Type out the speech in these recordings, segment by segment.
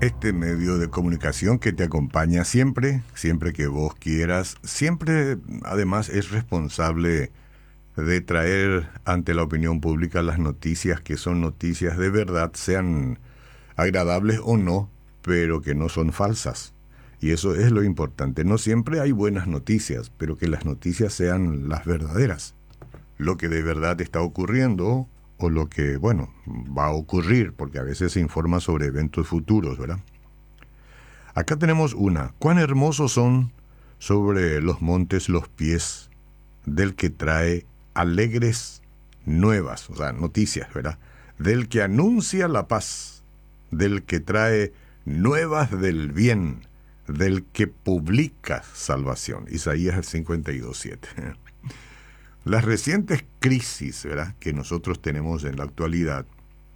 Este medio de comunicación que te acompaña siempre, siempre que vos quieras, siempre además es responsable de traer ante la opinión pública las noticias que son noticias de verdad, sean agradables o no, pero que no son falsas. Y eso es lo importante. No siempre hay buenas noticias, pero que las noticias sean las verdaderas. Lo que de verdad está ocurriendo o lo que, bueno, va a ocurrir, porque a veces se informa sobre eventos futuros, ¿verdad? Acá tenemos una. Cuán hermosos son sobre los montes los pies del que trae alegres nuevas, o sea, noticias, ¿verdad? Del que anuncia la paz, del que trae nuevas del bien, del que publica salvación. Isaías 52:7. Las recientes crisis, ¿verdad?, que nosotros tenemos en la actualidad,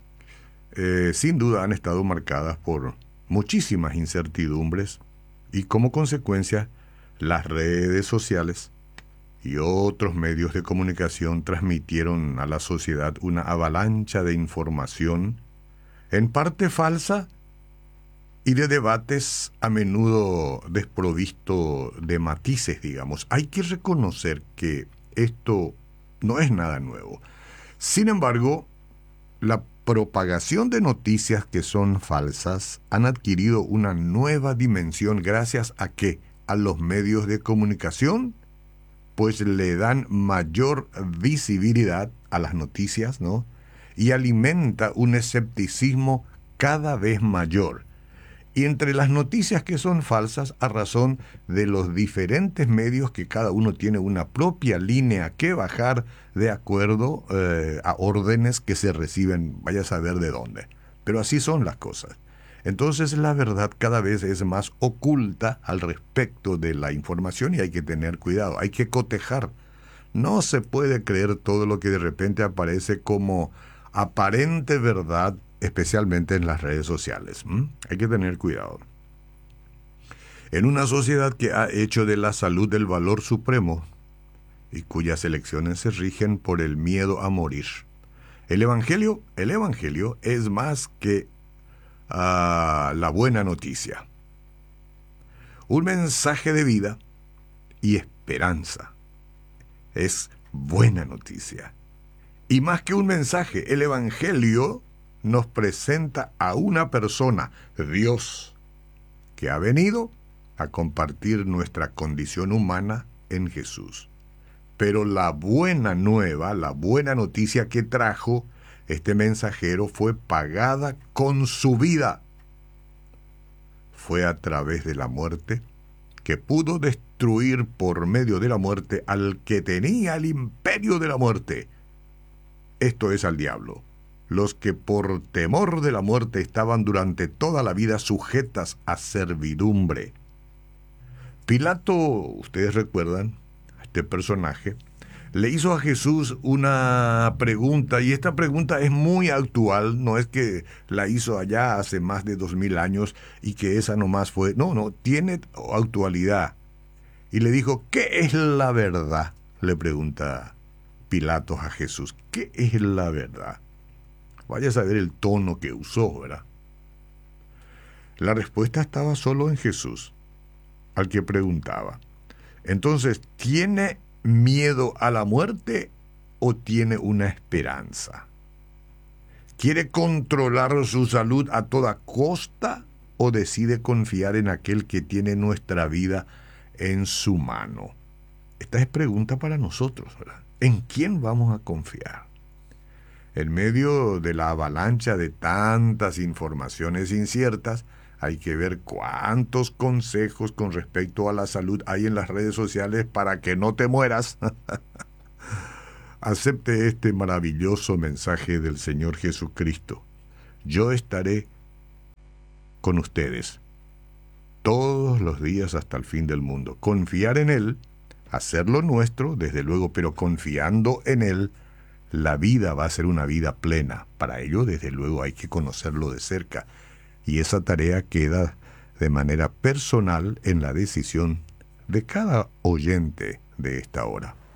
sin duda han estado marcadas por muchísimas incertidumbres y como consecuencia las redes sociales y otros medios de comunicación transmitieron a la sociedad una avalancha de información, en parte falsa y de debates a menudo desprovisto de matices, digamos. Hay que reconocer que esto no es nada nuevo. Sin embargo, la propagación de noticias que son falsas han adquirido una nueva dimensión gracias a que a los medios de comunicación pues le dan mayor visibilidad a las noticias, ¿no? Y alimenta un escepticismo cada vez mayor. Y entre las noticias que son falsas, a razón de los diferentes medios que cada uno tiene una propia línea que bajar de acuerdo a órdenes que se reciben, vaya a saber de dónde. Pero así son las cosas. Entonces la verdad cada vez es más oculta al respecto de la información y hay que tener cuidado, hay que cotejar. No se puede creer todo lo que de repente aparece como aparente verdad, especialmente en las redes sociales. Hay que tener cuidado. En una sociedad que ha hecho de la salud el valor supremo y cuyas elecciones se rigen por el miedo a morir, el evangelio es más que la buena noticia. Un mensaje de vida y esperanza. Es buena noticia. Y más que un mensaje, el evangelio nos presenta a una persona, Dios, que ha venido a compartir nuestra condición humana en Jesús. Pero la buena nueva, la buena noticia que trajo este mensajero fue pagada con su vida. Fue a través de la muerte que pudo destruir por medio de la muerte al que tenía el imperio de la muerte. Esto es al diablo. Los que por temor de la muerte estaban durante toda la vida sujetas a servidumbre. Pilato, ustedes recuerdan, este personaje, le hizo a Jesús una pregunta, y esta pregunta es muy actual, no es que la hizo allá hace más de 2000 años y que esa nomás fue, no, tiene actualidad. Y le dijo, ¿qué es la verdad?, le pregunta Pilato a Jesús, ¿qué es la verdad? Vaya a saber el tono que usó, ¿verdad? La respuesta estaba solo en Jesús, al que preguntaba. Entonces, ¿tiene miedo a la muerte o tiene una esperanza? ¿Quiere controlar su salud a toda costa o decide confiar en aquel que tiene nuestra vida en su mano? Esta es pregunta para nosotros, ¿verdad? ¿En quién vamos a confiar? En medio de la avalancha de tantas informaciones inciertas, hay que ver cuántos consejos con respecto a la salud hay en las redes sociales para que no te mueras. Acepte este maravilloso mensaje del Señor Jesucristo. Yo estaré con ustedes todos los días hasta el fin del mundo. Confiar en Él, hacerlo nuestro, desde luego, pero confiando en Él, la vida va a ser una vida plena. Para ello, desde luego, hay que conocerlo de cerca. Y esa tarea queda de manera personal en la decisión de cada oyente de esta hora.